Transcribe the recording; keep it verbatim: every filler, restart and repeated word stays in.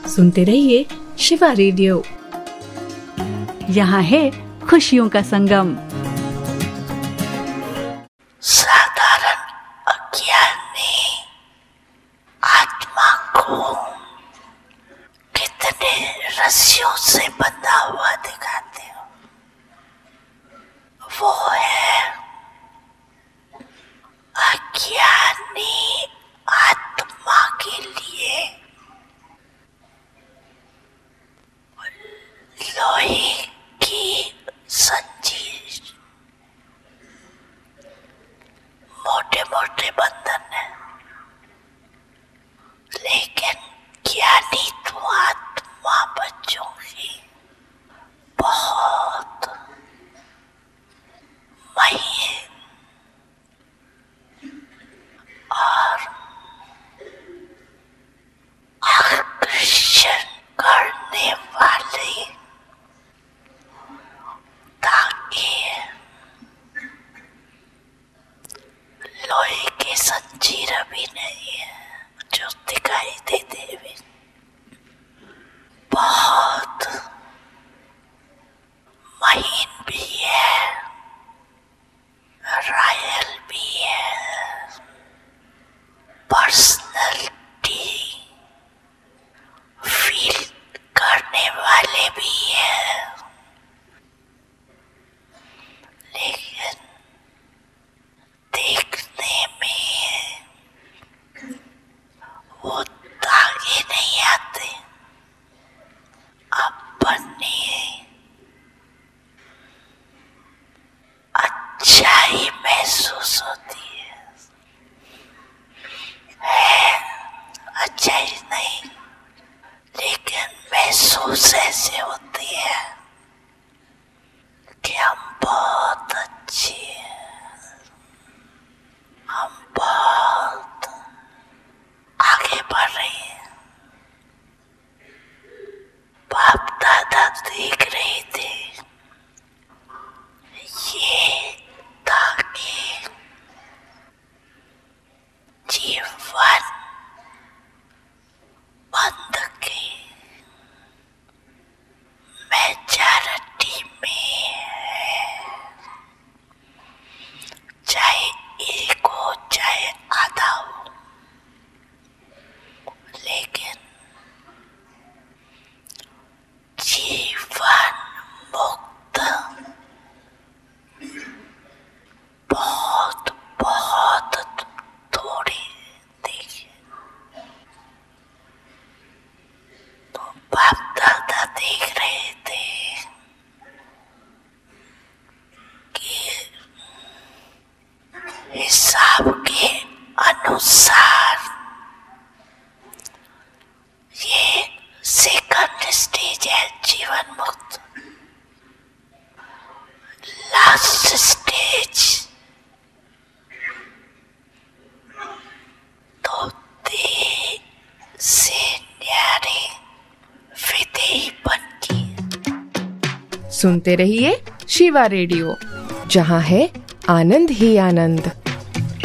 सुनते रहिए शिवा रेडियो। यहाँ है खुशियों का संगम। साधारण अज्ञानी आत्मा को कितने रस्सियों से बंधा हुआ दिखाते हो। वो है अज्ञानी आत्मा के लिए लोहे की जंजीर, मोटे मोटे बंधन है, लेकिन ज्ञानी तो आत्मा बच्चों की बहुत महीन और आकर्षण करने वाले, ताकि लोहे की जंजीर भी नहीं है जो दिखाई देते भी, बहुत महीन भी है, रॉयल भी है, पर्सनैलिटी फील करने वाले भी है, लेकिन देखने में वो धागे नहीं आते, अपने अच्छाई महसूस होती है, है अच्छाई नहीं, लेकिन महसूस ऐसे होती है कि हम बहुत अच्छे हैं, हम बहुत आगे बढ़ रहे हैं। बाप दादा देख रहे थे ये ताकि जीवन बंद के मेजॉरिटी में है, चाहे एक हो चाहे आधा हो, लेकिन जीवन मुक्त बहुत बहुत थोड़ी देखिए। तो बाप दादा देख रहे थे कि हिसाब के अनुसार ये सेकंड स्टेज है जीवन मुक्त। लास्ट स्टेज तो दे से न्यारे विधेयपन की। सुनते रहिए शिवा रेडियो, जहाँ है आनंद ही आनंद।